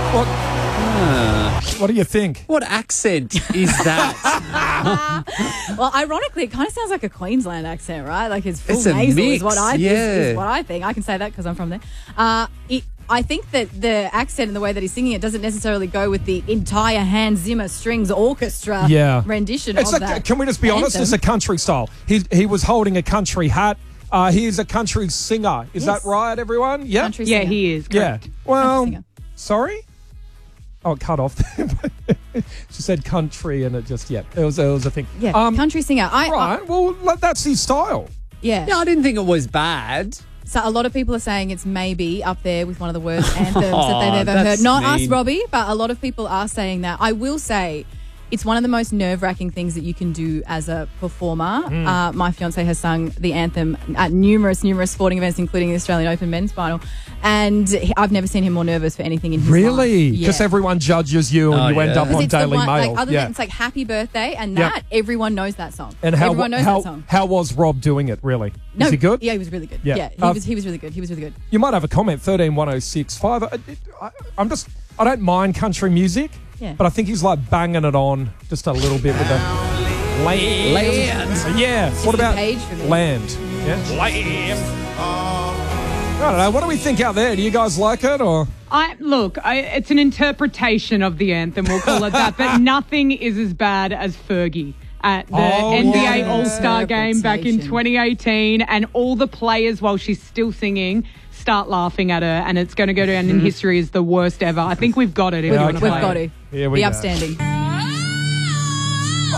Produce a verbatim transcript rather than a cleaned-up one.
What, Uh, what do you think? what accent is that? Well, ironically, it kind of sounds like a Queensland accent, right? Like his full It's a nasal mix, is what I yeah. is, is what I think. I can say that because I'm from there. Uh, it, I think that the accent and the way that he's singing it doesn't necessarily go with the entire Hans Zimmer strings orchestra Yeah. rendition It's of a, that. can we just be honest? anthem. It's a country style. He he was holding a country hat. Uh, he is a country singer. Is Yes. that right, everyone? Yeah. Country Yeah, singer. he is. Yeah. Correct. Well, singer. sorry. Oh, it cut off. She said country, and it just yeah, it was it was a thing. Yeah, Um, country singer. I, Right. I Well, like, that's his style. yeah. Yeah, I didn't think it was bad. So a lot of people are saying it's maybe up there with one of the worst anthems that they've ever that's heard. Not us, mean. Robbie, but a lot of people are saying that. I will say it's one of the most nerve-wracking things that you can do as a performer. Hmm. Uh, my fiance has sung the anthem at numerous, numerous sporting events, including the Australian Open men's final. And he, I've never seen him more nervous for anything in his Really? life. Because Yeah. everyone judges you, and Oh, you end yeah. up 'Cause on it's the Daily one, Mail. like, other yeah. than it's like Happy Birthday and Yeah. that, everyone knows that song. And how everyone knows how that song. how was Rob doing it? Really? No, Was he good? Yeah, he was really good. Yeah. Yeah, he Uh, was. He was really good. He was really good. You might have a comment. Thirteen one zero six five. I, I, I'm just. I don't mind country music. Yeah. But I think he's like banging it on just a little bit with the land. Land. Yeah. What about page for me. land? Yeah. Land. I don't know. What do we think out there? Do you guys like it or? I look, I, it's an interpretation of the anthem. We'll call it that, but nothing is as bad as Fergie at the Oh, N B A yeah. All-Star game back in Interpretation. twenty eighteen, and all the players, while she's still singing, start laughing at her, and it's going to go down in history as the worst ever. I think we've got it. in We've, Yeah, twenty okay. we've got to Here we be go. upstanding.